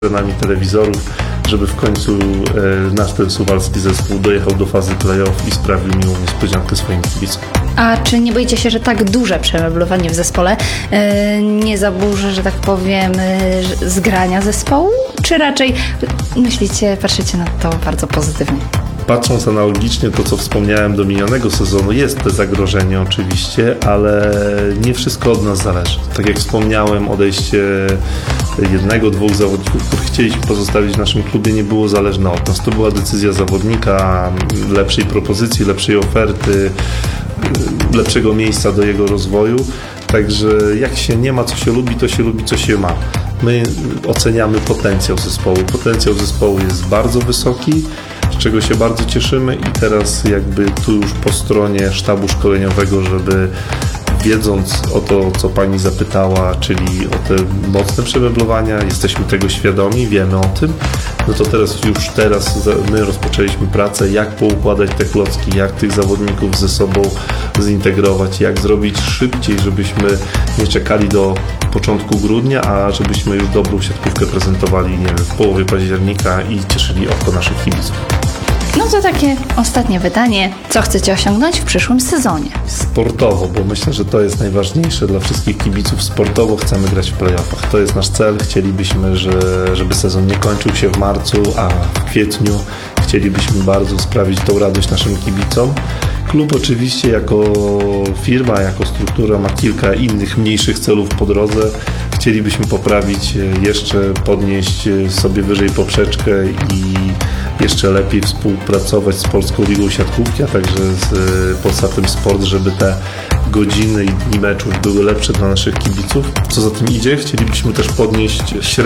ekranami telewizorów, żeby w końcu nasz ten suwalski zespół dojechał do fazy play-off i sprawił miłą niespodziankę swoim kibicom. A czy nie boicie się, że tak duże przemeblowanie w zespole nie zaburzy, że tak powiem, zgrania zespołu? Czy raczej patrzycie na to bardzo pozytywnie? Patrząc analogicznie to, co wspomniałem do minionego sezonu, jest to zagrożenie oczywiście, ale nie wszystko od nas zależy. Tak jak wspomniałem, odejście jednego, dwóch zawodników, których chcieliśmy pozostawić w naszym klubie, nie było zależne od nas. To była decyzja zawodnika, lepszej propozycji, lepszej oferty, lepszego miejsca do jego rozwoju. Także jak się nie ma, co się lubi, to się lubi, co się ma. My oceniamy potencjał zespołu. Potencjał zespołu jest bardzo wysoki, z czego się bardzo cieszymy i teraz jakby tu już po stronie sztabu szkoleniowego, żeby wiedząc o to, co pani zapytała, czyli o te mocne przemeblowania, jesteśmy tego świadomi, wiemy o tym, no to teraz my rozpoczęliśmy pracę, jak poukładać te klocki, jak tych zawodników ze sobą zintegrować, jak zrobić szybciej, żebyśmy nie czekali do początku grudnia, a żebyśmy już dobrą siatkówkę prezentowali, nie wiem, w połowie października i cieszyli oko naszych kibiców. No to takie ostatnie pytanie. Co chcecie osiągnąć w przyszłym sezonie? Sportowo, bo myślę, że to jest najważniejsze dla wszystkich kibiców. Sportowo chcemy grać w play-offach. To jest nasz cel. Chcielibyśmy, żeby sezon nie kończył się w marcu, a w kwietniu chcielibyśmy bardzo sprawić tą radość naszym kibicom. Klub oczywiście jako firma, jako struktura ma kilka innych mniejszych celów po drodze. Chcielibyśmy poprawić, jeszcze podnieść sobie wyżej poprzeczkę i jeszcze lepiej współpracować z Polską Ligą Siatkówki, a także z Polsatem Sport, żeby te godziny i dni meczów były lepsze dla naszych kibiców. Co za tym idzie, chcielibyśmy też podnieść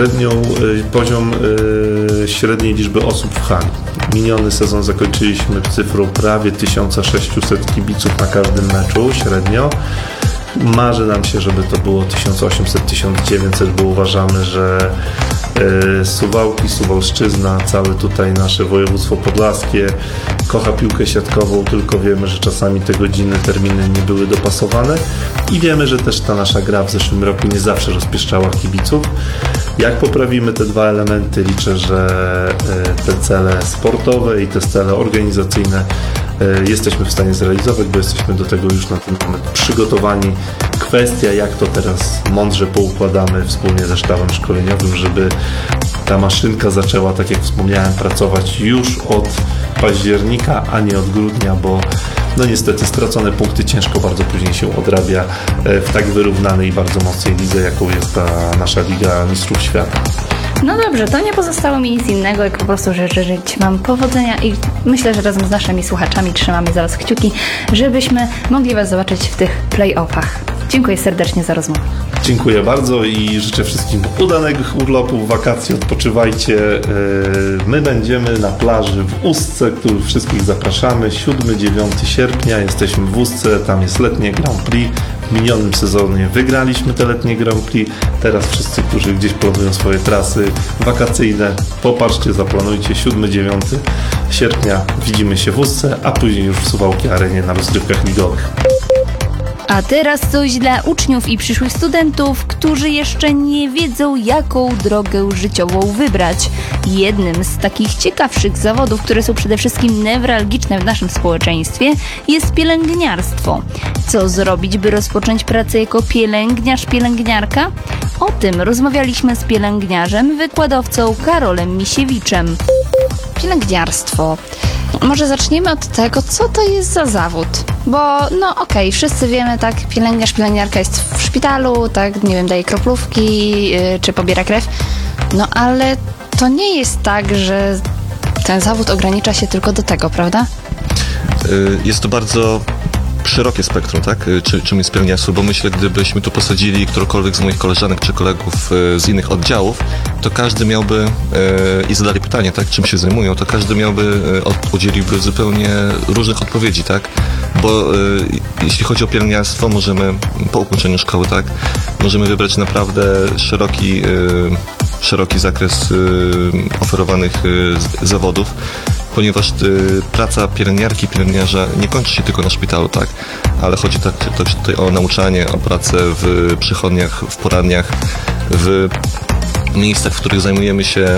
poziom średniej liczby osób w hali. Miniony sezon zakończyliśmy cyfrą prawie 1600 kibiców na każdym meczu średnio. Marzy nam się, żeby to było 1800-1900, bo uważamy, że Suwałki, Suwalszczyzna, całe tutaj nasze województwo podlaskie kocha piłkę siatkową, tylko wiemy, że czasami te godziny, terminy nie były dopasowane i wiemy, że też ta nasza gra w zeszłym roku nie zawsze rozpieszczała kibiców. Jak poprawimy te dwa elementy, liczę, że te cele sportowe i te cele organizacyjne jesteśmy w stanie zrealizować, bo jesteśmy do tego już na ten moment przygotowani. Kwestia, jak to teraz mądrze poukładamy wspólnie ze sztabem szkoleniowym, żeby ta maszynka zaczęła, tak jak wspomniałem, pracować już od października, a nie od grudnia, bo no niestety stracone punkty ciężko bardzo później się odrabia w tak wyrównanej i bardzo mocnej lidze, jaką jest ta nasza Liga Mistrzów Świata. No dobrze, to nie pozostało mi nic innego, jak po prostu życzyć Wam powodzenia i myślę, że razem z naszymi słuchaczami trzymamy za Was kciuki, żebyśmy mogli Was zobaczyć w tych play-offach. Dziękuję serdecznie za rozmowę. Dziękuję bardzo i życzę wszystkim udanych urlopów, wakacji, odpoczywajcie. My będziemy na plaży w Ustce, których wszystkich zapraszamy. 7-9 sierpnia jesteśmy w Ustce, tam jest letnie Grand Prix. W minionym sezonie wygraliśmy te letnie Grand Prix. Teraz wszyscy, którzy gdzieś planują swoje trasy wakacyjne, popatrzcie, zaplanujcie 7-9 sierpnia. Widzimy się w Ustce, a później już w Suwałki Arenie na rozgrywkach ligowych. A teraz coś dla uczniów i przyszłych studentów, którzy jeszcze nie wiedzą, jaką drogę życiową wybrać. Jednym z takich ciekawszych zawodów, które są przede wszystkim newralgiczne w naszym społeczeństwie, jest pielęgniarstwo. Co zrobić, by rozpocząć pracę jako pielęgniarz, pielęgniarka? O tym rozmawialiśmy z pielęgniarzem, wykładowcą Karolem Misiewiczem. Pielęgniarstwo. Może zaczniemy od tego, co to jest za zawód. Bo wszyscy wiemy, tak, pielęgniarz, pielęgniarka jest w szpitalu, tak, nie wiem, daje kroplówki, czy pobiera krew. No ale to nie jest tak, że ten zawód ogranicza się tylko do tego, prawda? Jest to bardzo szerokie spektrum, tak? Czym jest pielęgniarstwo, bo myślę, gdybyśmy tu posadzili którąkolwiek z moich koleżanek czy kolegów z innych oddziałów, to każdy miałby i zadali pytanie, tak, czym się zajmują, to każdy udzieliłby zupełnie różnych odpowiedzi, tak? Bo jeśli chodzi o pielęgniarstwo, możemy po ukończeniu szkoły, tak, możemy wybrać naprawdę szeroki zakres oferowanych zawodów, ponieważ praca pielęgniarki, pielęgniarza nie kończy się tylko na szpitalu, tak, ale chodzi tutaj o nauczanie, o pracę w przychodniach, w poradniach, w miejscach, w których zajmujemy się